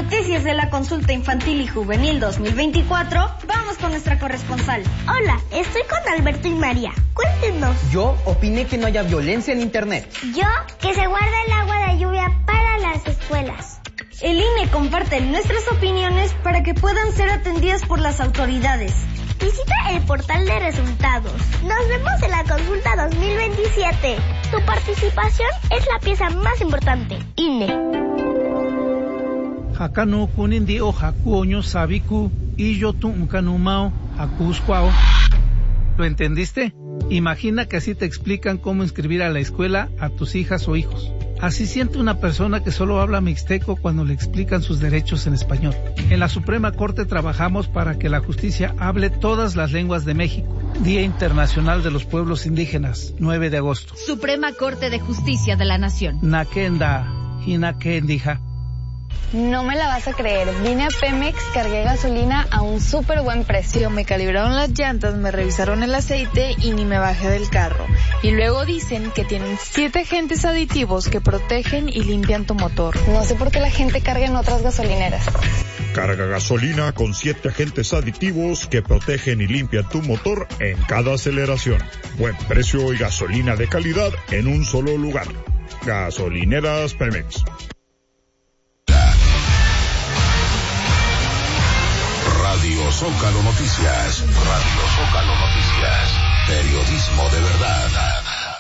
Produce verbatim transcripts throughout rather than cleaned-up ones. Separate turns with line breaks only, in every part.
noticias de la consulta infantil y juvenil dos mil veinticuatro, vamos con nuestra corresponsal.
Hola, estoy con Alberto y María. Cuéntenos.
Yo opiné que no haya violencia en internet.
Yo, que se guarda el agua de lluvia para las escuelas.
El I N E comparte nuestras opiniones para que puedan ser atendidas por las autoridades.
Visita el portal de resultados. Nos vemos en la consulta dos mil veintisiete. Tu participación es la pieza más importante. I N E.
Hakano kunindi o hakuoño sabiku y yo tumkanumao hakuskwao. ¿Lo entendiste? Imagina que así te explican cómo inscribir a la escuela a tus hijas o hijos. Así siente una persona que solo habla mixteco cuando le explican sus derechos en español. En la Suprema Corte trabajamos para que la justicia hable todas las lenguas de México. Día Internacional de los Pueblos Indígenas, nueve de agosto.
Suprema Corte de Justicia de la Nación.
Nakenda, hinakendija.
No me la vas a creer, vine a Pemex, cargué gasolina a un súper buen precio.
Me calibraron las llantas, me revisaron el aceite y ni me bajé del carro. Y luego dicen que tienen siete agentes aditivos que protegen y limpian tu motor.
No sé por qué la gente carga en otras gasolineras.
Carga gasolina con siete agentes aditivos que protegen y limpian tu motor en cada aceleración. Buen precio y gasolina de calidad en un solo lugar. Gasolineras Pemex.
Radio Zócalo Noticias, Radio Zócalo Noticias, periodismo de verdad.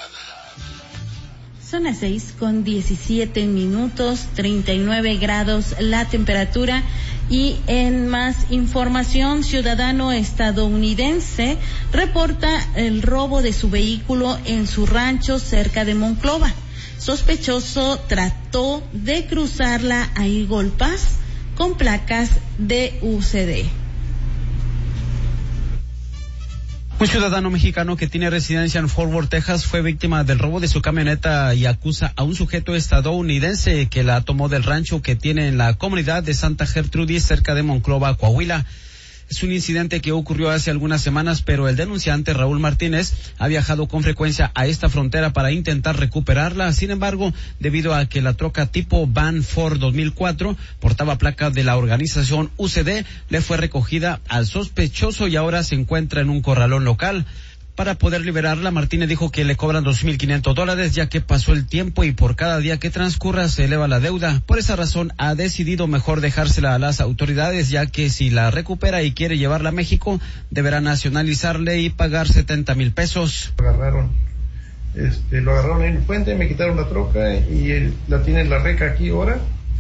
Son las seis con diecisiete minutos, treinta y nueve grados la temperatura. Y en más información, ciudadano estadounidense reporta el robo de su vehículo en su rancho cerca de Monclova. Sospechoso trató de cruzarla a Eagle Pass con placas de U C D.
Un ciudadano mexicano que tiene residencia en Fort Worth, Texas, fue víctima del robo de su camioneta y acusa a un sujeto estadounidense que la tomó del rancho que tiene en la comunidad de Santa Gertrudis, cerca de Monclova, Coahuila. Es un incidente que ocurrió hace algunas semanas, pero el denunciante, Raúl Martínez, ha viajado con frecuencia a esta frontera para intentar recuperarla. Sin embargo, debido a que la troca tipo Van Ford dos mil cuatro portaba placa de la organización U C D, le fue recogida al sospechoso y ahora se encuentra en un corralón local. Para poder liberarla, Martínez dijo que le cobran dos mil quinientos dólares, ya que pasó el tiempo y por cada día que transcurra se eleva la deuda. Por esa razón ha decidido mejor dejársela a las autoridades, ya que si la recupera y quiere llevarla a México, deberá nacionalizarle y pagar setenta mil pesos.
Lo agarraron, este, lo agarraron en el puente, me quitaron la troca y el, la tienen la reca aquí ahora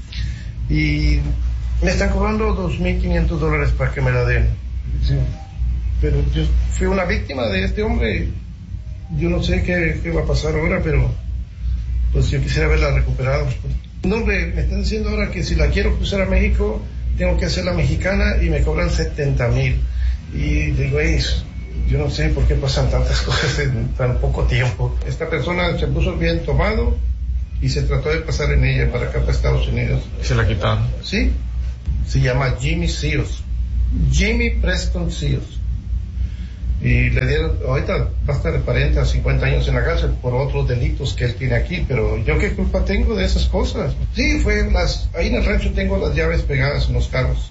y me están cobrando dos mil quinientos dólares para que me la den. Sí. Pero yo fui una víctima de este hombre. Yo no sé qué, qué va a pasar ahora, pero pues yo quisiera verla recuperada. No, hombre, me están diciendo ahora que si la quiero cruzar a México, tengo que hacerla mexicana y me cobran setenta mil. Y digo, yo no sé por qué pasan tantas cosas en tan poco tiempo. Esta persona se puso bien tomado y se trató de pasar en ella para acá, para Estados Unidos.
¿Se la quitaron?
Sí, se llama Jimmy Seals. Jimmy Preston Seals. Y le dieron, ahorita va a estar de cuarenta a cincuenta años en la cárcel por otros delitos que él tiene aquí, pero yo qué culpa tengo de esas cosas. Sí, fue las, ahí en el rancho tengo las llaves pegadas en los carros.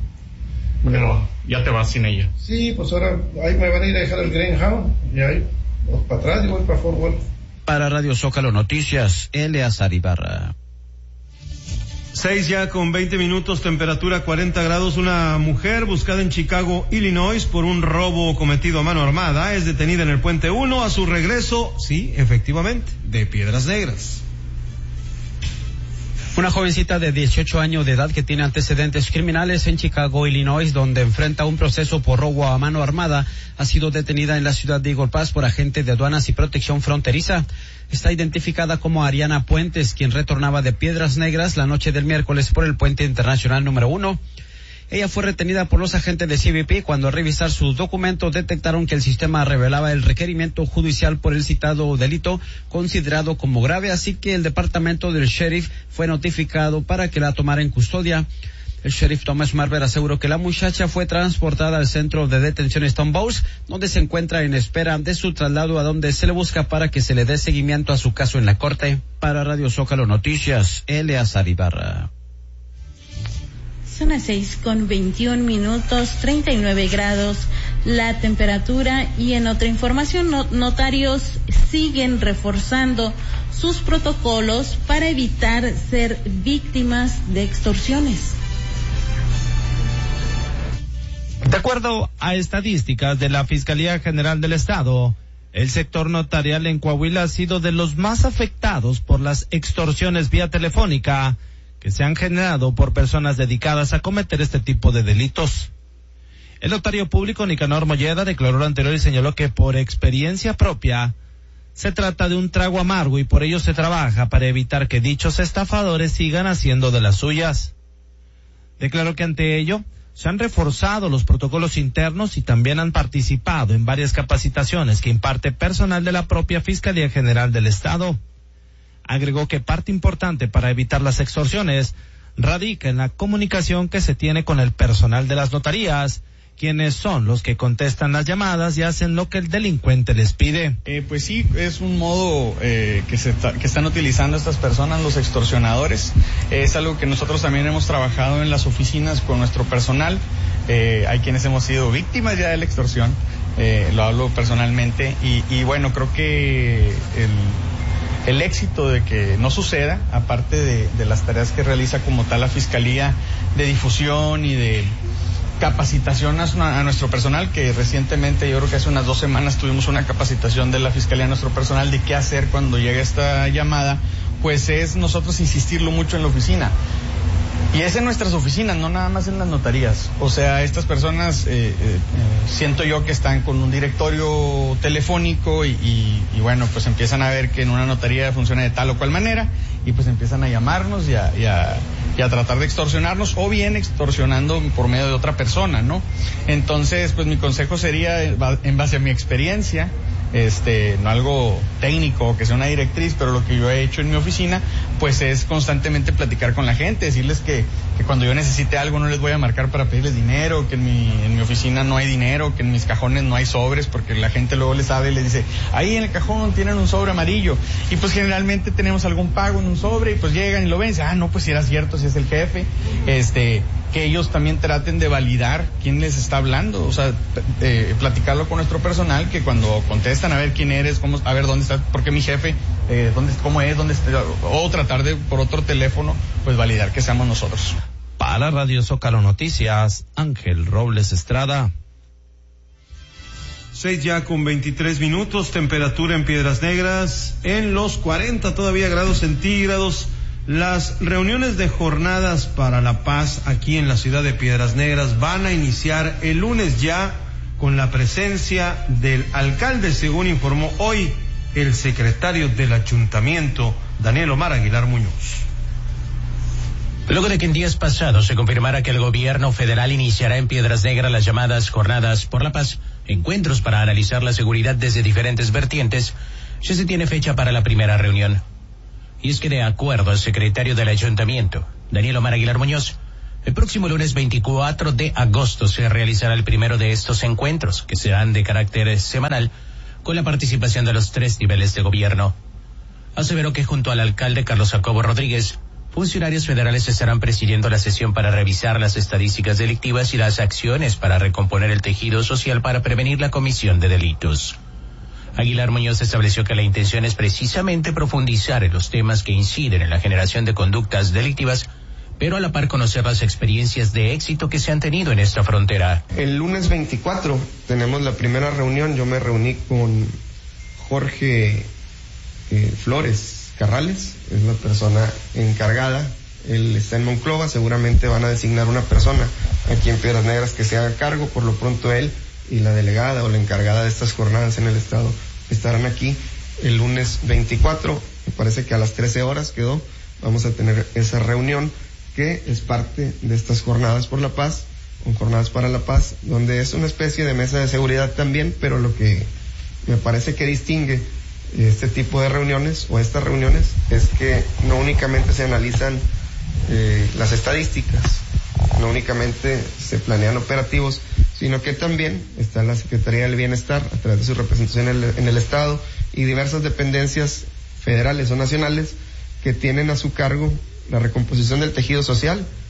Pero ya te vas sin ella.
Sí, pues ahora ahí me van a ir a dejar el Greyhound y ahí voy para atrás y voy para Fort Worth.
Para Radio Zócalo Noticias, Eleazar Ibarra.
Seis ya con veinte minutos, temperatura cuarenta grados. Una mujer buscada en Chicago, Illinois, por un robo cometido a mano armada es detenida en el Puente uno a su regreso, sí, efectivamente, de Piedras Negras.
Una jovencita de dieciocho años de edad que tiene antecedentes criminales en Chicago, Illinois, donde enfrenta un proceso por robo a mano armada, ha sido detenida en la ciudad de Eagle Pass por agentes de aduanas y protección fronteriza. Está identificada como Ariana Puentes, quien retornaba de Piedras Negras la noche del miércoles por el puente internacional número uno. Ella fue retenida por los agentes de C B P cuando al revisar sus documentos detectaron que el sistema revelaba el requerimiento judicial por el citado delito considerado como grave, así que el departamento del sheriff fue notificado para que la tomara en custodia. El sheriff Thomas Marver aseguró que la muchacha fue transportada al centro de detención Stone Bowles, donde se encuentra en espera de su traslado a donde se le busca para que se le dé seguimiento a su caso en la corte. Para Radio Zócalo Noticias, Eleazar Ibarra.
Son las seis con veintiún minutos, treinta y nueve grados la temperatura. Y en otra información, no, notarios siguen reforzando sus protocolos para evitar ser víctimas de extorsiones.
De acuerdo a estadísticas de la Fiscalía General del Estado, el sector notarial en Coahuila ha sido de los más afectados por las extorsiones vía telefónica que se han generado por personas dedicadas a cometer este tipo de delitos. El notario público Nicanor Molleda declaró lo anterior y señaló que por experiencia propia se trata de un trago amargo y por ello se trabaja para evitar que dichos estafadores sigan haciendo de las suyas. Declaró que ante ello se han reforzado los protocolos internos y también han participado en varias capacitaciones que imparte personal de la propia Fiscalía General del Estado. Agregó que parte importante para evitar las extorsiones radica en la comunicación que se tiene con el personal de las notarías, quienes son los que contestan las llamadas y hacen lo que el delincuente les pide.
Eh, pues sí, es un modo eh, que, se ta- que están utilizando estas personas, los extorsionadores. Eh, es algo que nosotros también hemos trabajado en las oficinas con nuestro personal. Eh, hay quienes hemos sido víctimas ya de la extorsión, eh, lo hablo personalmente, y, y bueno, creo que el... El éxito de que no suceda, aparte de, de las tareas que realiza como tal la Fiscalía de difusión y de capacitación a, a nuestro personal, que recientemente, yo creo que hace unas dos semanas tuvimos una capacitación de la Fiscalía a nuestro personal de qué hacer cuando llega esta llamada, pues es nosotros insistirlo mucho en la oficina. Y es en nuestras oficinas, no nada más en las notarías. O sea, estas personas, eh, eh, siento yo que están con un directorio telefónico y, y, y bueno, pues empiezan a ver que en una notaría funciona de tal o cual manera y pues empiezan a llamarnos y a, y a, y a tratar de extorsionarnos o bien extorsionando por medio de otra persona, ¿no? Entonces, pues mi consejo sería, en base a mi experiencia, este, no algo técnico, que sea una directriz, pero lo que yo he hecho en mi oficina, pues es constantemente platicar con la gente, decirles que, que cuando yo necesite algo no les voy a marcar para pedirles dinero, que en mi, en mi oficina no hay dinero, que en mis cajones no hay sobres, porque la gente luego les sabe y les dice, ahí en el cajón tienen un sobre amarillo, y pues generalmente tenemos algún pago en un sobre, y pues llegan y lo ven, y dicen, ah, no, pues si era cierto, si es el jefe, este... que ellos también traten de validar quién les está hablando, o sea, eh, platicarlo con nuestro personal, que cuando contestan a ver quién eres, cómo, a ver dónde estás, por qué mi jefe, eh, dónde, cómo es, dónde está, o tratar de por otro teléfono, pues validar que seamos nosotros.
Para Radio Zócalo Noticias, Ángel Robles Estrada.
Seis ya con veintitrés minutos, temperatura en Piedras Negras en los cuarenta todavía grados centígrados. Las reuniones de jornadas para la paz aquí en la ciudad de Piedras Negras van a iniciar el lunes ya con la presencia del alcalde, según informó hoy el secretario del ayuntamiento, Daniel Omar Aguilar Muñoz.
Luego de que en días pasados se confirmara que el gobierno federal iniciará en Piedras Negras las llamadas Jornadas por la Paz, encuentros para analizar la seguridad desde diferentes vertientes, ya se tiene fecha para la primera reunión. Y es que de acuerdo al secretario del ayuntamiento, Daniel Omar Aguilar Muñoz, el próximo lunes veinticuatro de agosto se realizará el primero de estos encuentros, que serán de carácter semanal, con la participación de los tres niveles de gobierno. Aseveró que junto al alcalde Carlos Jacobo Rodríguez, funcionarios federales estarán presidiendo la sesión para revisar las estadísticas delictivas y las acciones para recomponer el tejido social para prevenir la comisión de delitos. Aguilar Muñoz estableció que la intención es precisamente profundizar en los temas que inciden en la generación de conductas delictivas, pero a la par conocer las experiencias de éxito que se han tenido en esta frontera.
El lunes veinticuatro tenemos la primera reunión. Yo me reuní con Jorge eh, Flores Carrales, es la persona encargada. Él está en Monclova, seguramente van a designar una persona aquí en Piedras Negras que se haga cargo. Por lo pronto él y la delegada o la encargada de estas jornadas en el estado estarán aquí el lunes veinticuatro, me parece que a las trece horas quedó, vamos a tener esa reunión que es parte de estas jornadas por la paz, o jornadas para la paz, donde es una especie de mesa de seguridad también, pero lo que me parece que distingue este tipo de reuniones o estas reuniones es que no únicamente se analizan eh, las estadísticas, no únicamente se planean operativos, sino que también está la Secretaría del Bienestar a través de su representación en el, en el Estado y diversas dependencias federales o nacionales que tienen a su cargo la recomposición del tejido social,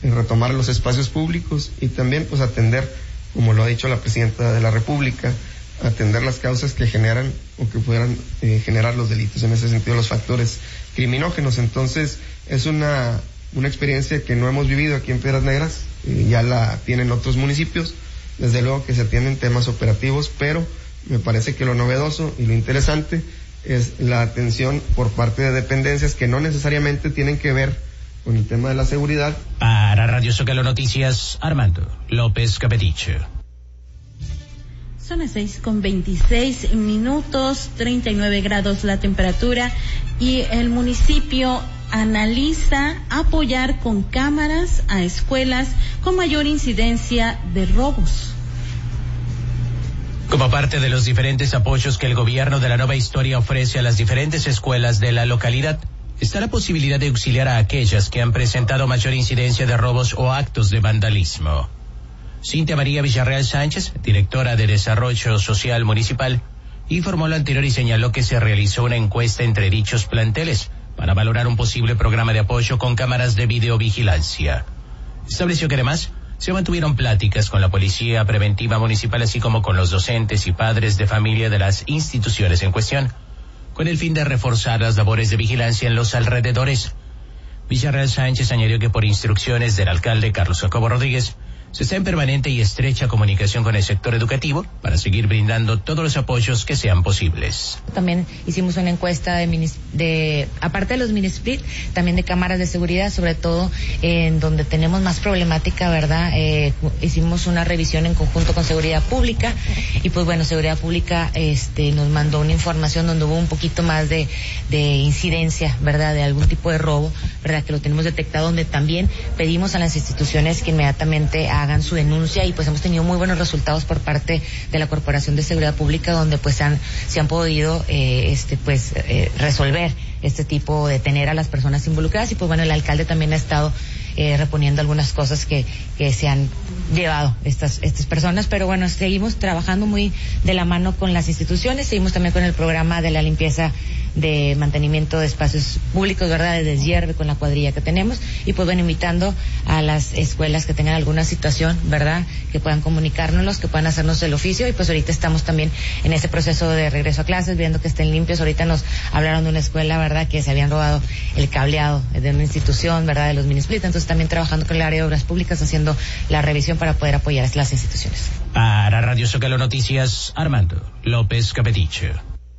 retomar los espacios públicos y también pues atender, como lo ha dicho la Presidenta de la República, atender las causas que generan o que puedan eh, generar los delitos, en ese sentido los factores criminógenos. Entonces es una, una experiencia que no hemos vivido aquí en Piedras Negras, eh, ya la tienen otros municipios, desde luego que se atienden temas operativos, pero me parece que lo novedoso y lo interesante es la atención por parte de dependencias que no necesariamente tienen que ver con el tema de la seguridad.
Para Radio Zócalo Noticias, Armando López Capetiche.
Son las seis con veintiséis minutos, treinta y nueve grados la temperatura, y el municipio analiza apoyar con cámaras a escuelas con mayor incidencia de robos.
Como parte de los diferentes apoyos que el gobierno de la Nueva Historia ofrece a las diferentes escuelas de la localidad, está la posibilidad de auxiliar a aquellas que han presentado mayor incidencia de robos o actos de vandalismo. Cintia María Villarreal Sánchez, directora de Desarrollo Social Municipal, informó lo anterior y señaló que se realizó una encuesta entre dichos planteles para valorar un posible programa de apoyo con cámaras de videovigilancia. Estableció que además se mantuvieron pláticas con la Policía Preventiva Municipal, así como con los docentes y padres de familia de las instituciones en cuestión, con el fin de reforzar las labores de vigilancia en los alrededores. Villarreal Sánchez añadió que por instrucciones del alcalde Carlos Jacobo Rodríguez, se está en permanente y estrecha comunicación con el sector educativo para seguir brindando todos los apoyos que sean posibles.
También hicimos una encuesta de, mini, de aparte de los mini split, también de cámaras de seguridad, sobre todo en donde tenemos más problemática, ¿verdad? Eh, hicimos una revisión en conjunto con Seguridad Pública y pues bueno, Seguridad Pública este, nos mandó una información donde hubo un poquito más de, de incidencia, ¿verdad? De algún tipo de robo, ¿verdad? Que lo tenemos detectado, donde también pedimos a las instituciones que inmediatamente hagan su denuncia y pues hemos tenido muy buenos resultados por parte de la Corporación de Seguridad Pública, donde pues han, se han podido eh, este pues eh, resolver este tipo de tener a las personas involucradas y pues bueno, el alcalde también ha estado eh, reponiendo algunas cosas que, que se han llevado estas, estas personas, pero bueno, seguimos trabajando muy de la mano con las instituciones, seguimos también con el programa de la limpieza de mantenimiento de espacios públicos, ¿verdad? De deshierve con la cuadrilla que tenemos y pues bueno, invitando a las escuelas que tengan alguna situación, ¿verdad? Que puedan comunicárnoslos, que puedan hacernos el oficio y pues ahorita estamos también en ese proceso de regreso a clases, viendo que estén limpios. Ahorita nos hablaron de una escuela, ¿verdad? Que se habían robado el cableado de una institución, ¿verdad? De los mini split, entonces también trabajando con el área de obras públicas, haciendo la revisión para poder apoyar a las instituciones.
Para Radio Zócalo Noticias, Armando López Capetiche.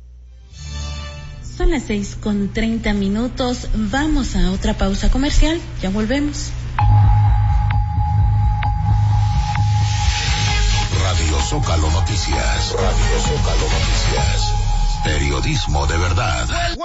Son las seis con treinta minutos. Vamos a otra pausa comercial. Ya volvemos.
Radio Zócalo Noticias. Radio Zócalo Noticias. Periodismo de verdad.